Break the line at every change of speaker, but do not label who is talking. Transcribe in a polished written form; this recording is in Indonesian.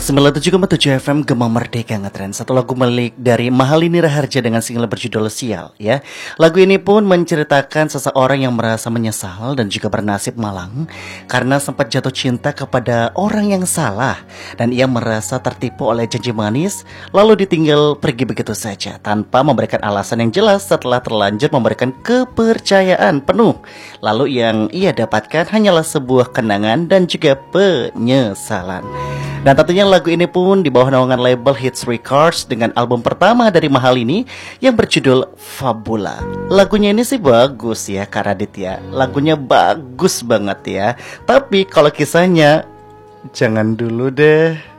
97,7 FM Gema Merdeka ngetren. Satu lagu milik dari Mahalini Raharja dengan single berjudul Sial ya. Lagu ini pun menceritakan seseorang yang merasa menyesal dan juga bernasib malang karena sempat jatuh cinta kepada orang yang salah dan ia merasa tertipu oleh janji manis lalu ditinggal pergi begitu saja tanpa memberikan alasan yang jelas setelah terlanjur memberikan kepercayaan penuh. Lalu yang ia dapatkan hanyalah sebuah kenangan dan juga penyesalan. Dan tentunya lagu ini pun di bawah naungan label Hits Records dengan album pertama dari Mahalini yang berjudul Fabula. Lagunya ini sih bagus ya Kak Radit ya. Lagunya bagus banget ya. Tapi kalau kisahnya jangan dulu deh.